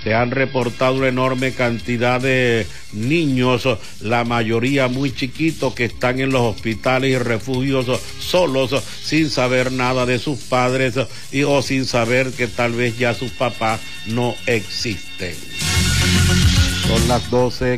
se han reportado una enorme cantidad de niños, la mayoría muy chiquitos, que están en los hospitales y refugios solos, sin saber nada de sus padres o sin saber que tal vez ya sus papás no existen. Son las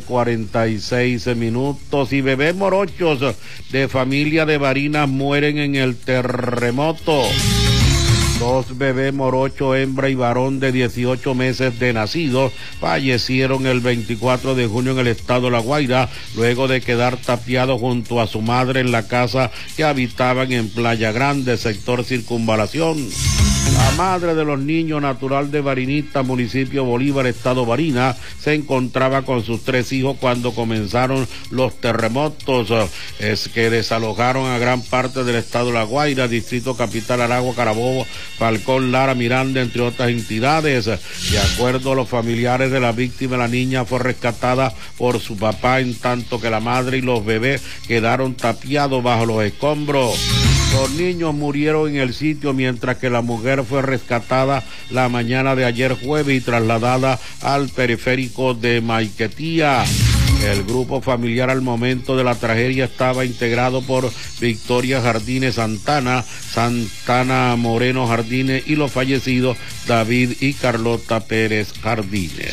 12:46 y bebés morochos de familia de Barinas mueren en el terremoto. 2 bebés morochos, hembra y varón de 18 meses de nacidos, fallecieron el 24 de junio en el estado de La Guaira, luego de quedar tapiados junto a su madre en la casa que habitaban en Playa Grande, sector Circunvalación. La madre de los niños, natural de Barinita, municipio Bolívar, estado Barinas, se encontraba con sus 3 hijos cuando comenzaron los terremotos que desalojaron a gran parte del estado de La Guaira, distrito capital, Aragua, Carabobo, Falcón, Lara, Miranda, entre otras entidades. De acuerdo a los familiares de la víctima, la niña fue rescatada por su papá, en tanto que la madre y los bebés quedaron tapiados bajo los escombros. Los niños murieron en el sitio, mientras que la mujer fue rescatada la mañana de ayer jueves y trasladada al periférico de Maiquetía. El grupo familiar al momento de la tragedia estaba integrado por Victoria Jardines Santana, Santana Moreno Jardines y los fallecidos David y Carlota Pérez Jardines.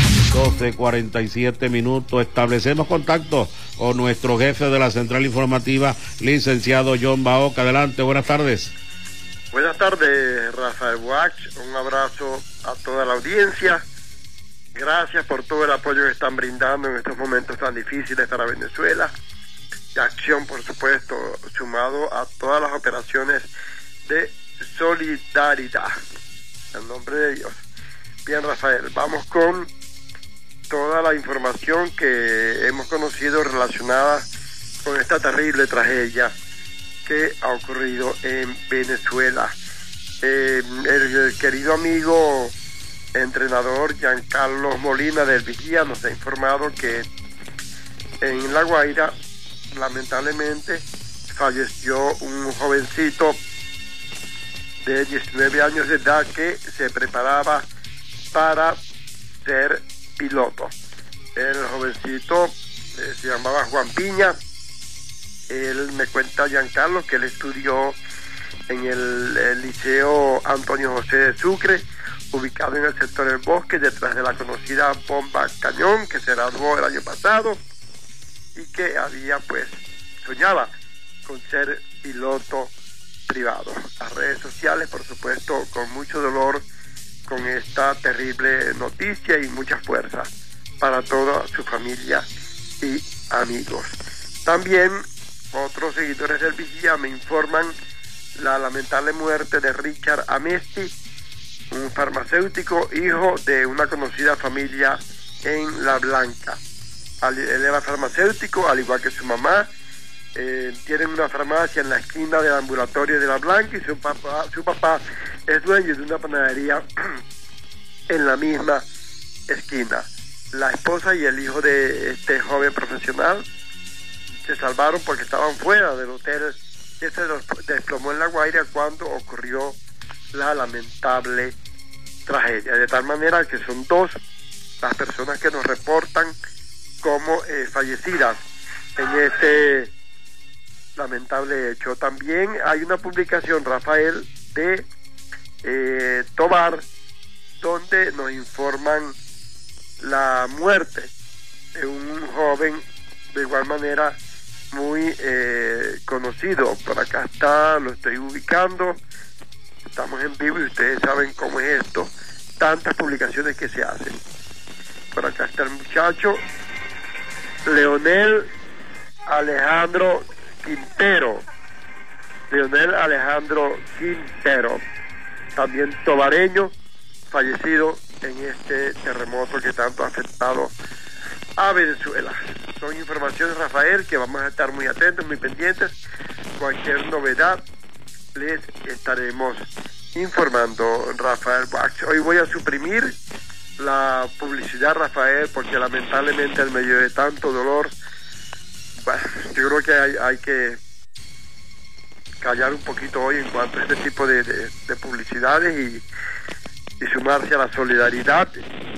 12:47. Establecemos contacto con nuestro jefe de la central informativa, licenciado John Baoca. Adelante, buenas tardes. Buenas tardes, Rafael Boach. Un abrazo a toda la audiencia. Gracias por todo el apoyo que están brindando en estos momentos tan difíciles para Venezuela. De acción, por supuesto, sumado a todas las operaciones de solidaridad. En nombre de Dios. Bien, Rafael, vamos con toda la información que hemos conocido relacionada con esta terrible tragedia que ha ocurrido en Venezuela. El querido amigo entrenador Giancarlo Molina del Vigía nos ha informado que en La Guaira lamentablemente falleció un jovencito de 19 años de edad que se preparaba para ser piloto. El jovencito se llamaba Juan Piña. Él me cuenta, Giancarlo, que él estudió en el Liceo Antonio José de Sucre, ubicado en el sector del Bosque, detrás de la conocida bomba Cañón, que se graduó el año pasado y que soñaba con ser piloto privado. Las redes sociales, por supuesto, con mucho dolor con esta terrible noticia y mucha fuerza para toda su familia y amigos. También otros seguidores del Vigía me informan la lamentable muerte de Richard Amesti, un farmacéutico, hijo de una conocida familia en La Blanca. Él era farmacéutico, al igual que su mamá. Tienen una farmacia en la esquina del ambulatorio de La Blanca y su papá es dueño de una panadería en la misma esquina. La esposa y el hijo de este joven profesional se salvaron porque estaban fuera del hotel que se desplomó en La Guaira cuando ocurrió la lamentable tragedia. De tal manera que son 2 las personas que nos reportan como fallecidas en este lamentable hecho. También hay una publicación, Rafael, de Tobar, donde nos informan la muerte de un joven de igual manera muy conocido. Por acá está, lo estoy ubicando, estamos en vivo y ustedes saben cómo es esto, tantas publicaciones que se hacen. Por acá está el muchacho Leonel Alejandro Quintero, también tobareño, fallecido en este terremoto que tanto ha afectado a Venezuela. Son informaciones, Rafael, que vamos a estar muy atentos, muy pendientes. Cualquier novedad les estaremos informando, Rafael Boach. Hoy voy a suprimir la publicidad, Rafael, porque lamentablemente en medio de tanto dolor, bueno, yo creo que hay que callar un poquito hoy en cuanto a este tipo de publicidades y sumarse a la solidaridad